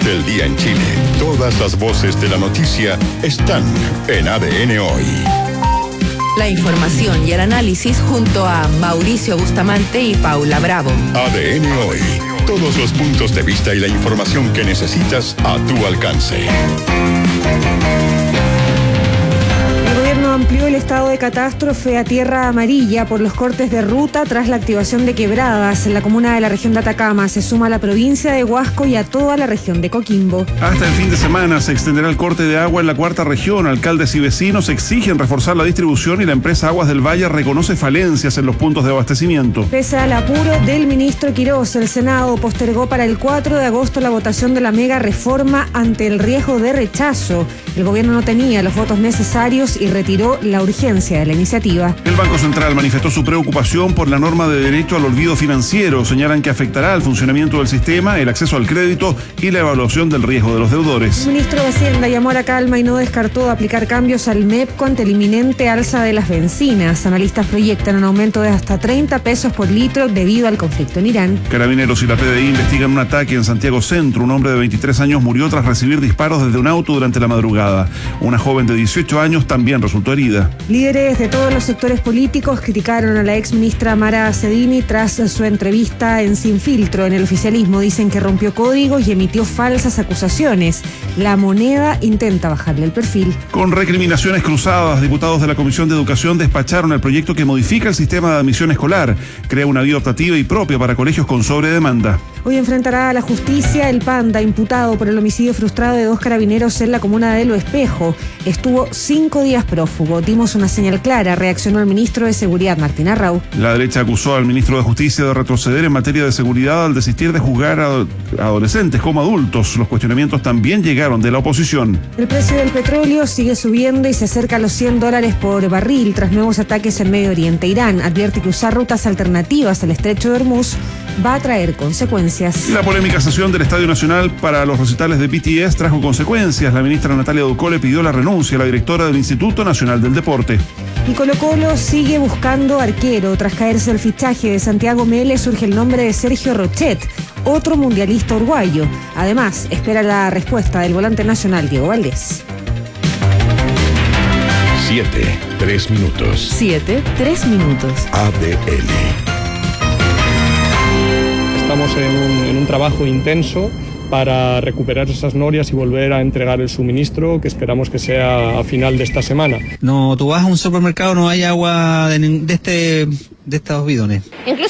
el día en Chile. Todas las voces de la noticia están en ADN Hoy. La información y el análisis junto a Mauricio Bustamante y Paula Bravo. ADN Hoy. Todos los puntos de vista y la información que necesitas a tu alcance. El gobierno amplió el estado de catástrofe a tierra amarilla por los cortes de ruta tras la activación de quebradas en la comuna de la región de Atacama. Se suma a la provincia de Huasco y a toda la región de Coquimbo. Hasta el fin de semana se extenderá el corte de agua en la cuarta región. Alcaldes y vecinos exigen reforzar la distribución y la empresa Aguas del Valle reconoce falencias en los puntos de abastecimiento. Pese al apuro del ministro Quirós, el Senado postergó para el 4 de agosto la votación de la mega reforma ante el riesgo de rechazo. El gobierno no tenía los votos necesarios y retiró la urgencia de la iniciativa. El Banco Central manifestó su preocupación por la norma de derecho al olvido financiero. Señalan que afectará al funcionamiento del sistema, el acceso al crédito y la evaluación del riesgo de los deudores. El ministro de Hacienda llamó a la calma y no descartó aplicar cambios al MEPCO ante el inminente alza de las bencinas. Analistas proyectan un aumento de hasta 30 pesos por litro debido al conflicto en Irán. Carabineros y la PDI investigan un ataque en Santiago Centro. Un hombre de 23 años murió tras recibir disparos desde un auto durante la madrugada. Una joven de 18 años también resultó herida. Líderes de todos los sectores políticos criticaron a la exministra Mara Cedini tras su entrevista en Sin Filtro. En el oficialismo dicen que rompió códigos y emitió falsas acusaciones. La Moneda intenta bajarle el perfil. Con recriminaciones cruzadas, diputados de la Comisión de Educación despacharon el proyecto que modifica el sistema de admisión escolar. Crea una vía optativa y propia para colegios con sobredemanda. Hoy enfrentará a la justicia el Panda, imputado por el homicidio frustrado de 2 carabineros en la comuna de Lo Espejo. Estuvo 5 días prófugo. Dimos una señal clara, reaccionó el ministro de Seguridad, Martín Arrau. La derecha acusó al ministro de Justicia de retroceder en materia de seguridad al desistir de juzgar a adolescentes como adultos. Los cuestionamientos también llegaron de la oposición. El precio del petróleo sigue subiendo y se acerca a los $100 por barril tras nuevos ataques en Medio Oriente. Irán advierte que usar rutas alternativas al estrecho de Hormuz va a traer consecuencias. La polémica sesión del Estadio Nacional para los recitales de BTS trajo consecuencias. La ministra Natalia Ducó pidió la renuncia a la directora del Instituto Nacional del Deporte. Y Colo-Colo sigue buscando arquero. Tras caerse el fichaje de Santiago Mele, surge el nombre de Sergio Rochet, otro mundialista uruguayo. Además, espera la respuesta del volante nacional Diego Valdés. 7:03 minutos. 7:03 minutos. ADN. Estamos en un trabajo intenso para recuperar esas norias y volver a entregar el suministro, que esperamos que sea a final de esta semana. No, tú vas a un supermercado, no hay agua de estos bidones. Incluso